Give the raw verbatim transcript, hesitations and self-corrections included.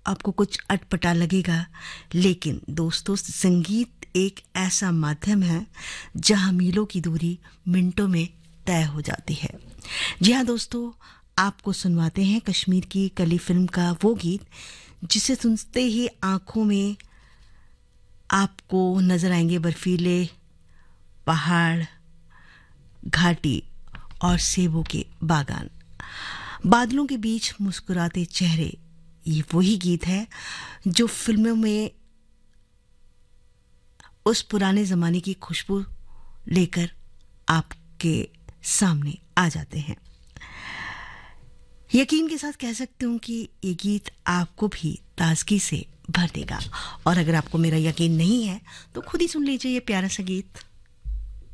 आपको कुछ अटपटा लगेगा, लेकिन दोस्तों संगीत एक ऐसा माध्यम है जहां मीलों की दूरी मिनटों में तय हो जाती है। जी हाँ दोस्तों, आपको सुनवाते हैं कश्मीर की कली फिल्म का वो गीत जिसे सुनते ही आंखों में आपको नजर आएंगे बर्फीले पहाड़, घाटी और सेबों के बागान, बादलों के बीच मुस्कुराते चेहरे। ये वही गीत है जो फिल्मों में उस पुराने जमाने की खुशबू लेकर आपके सामने आ जाते हैं। यकीन के साथ कह सकती हूँ कि ये गीत आपको भी ताजगी से भर देगा। और अगर आपको मेरा यकीन नहीं है तो खुद ही सुन लीजिए ये प्यारा सा गीत।